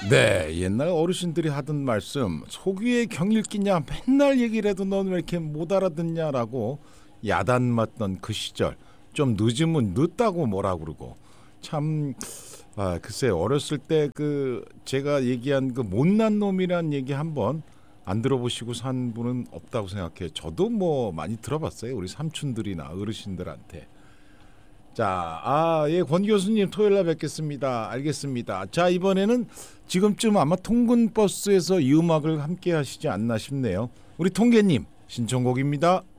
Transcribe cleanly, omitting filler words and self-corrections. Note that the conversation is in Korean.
네, 옛날 어르신들이 하던 말씀, 속위에 경일 끼냐 맨날 얘기를 해도 넌 왜 이렇게 못 알아듣냐라고 야단 맞던 그 시절, 좀 늦으면 늦다고 뭐라 그러고 참. 글쎄 어렸을 때 그 제가 얘기한 그 못난 놈이란 얘기 한번 안 들어보시고 산 분은 없다고 생각해요. 저도 뭐 많이 들어봤어요. 우리 삼촌들이나 어르신들한테. 자, 예, 권 교수님 토요일날 뵙겠습니다. 알겠습니다. 자, 이번에는 지금쯤 아마 통근 버스에서 이 음악을 함께 하시지 않나 싶네요. 우리 통계님 신청곡입니다.